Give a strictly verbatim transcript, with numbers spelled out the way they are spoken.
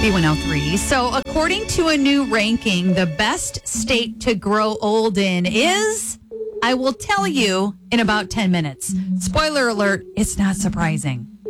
B one oh three. So, according to a new ranking, the best state to grow old in is, I will tell you in about ten minutes. Spoiler alert, it's not surprising.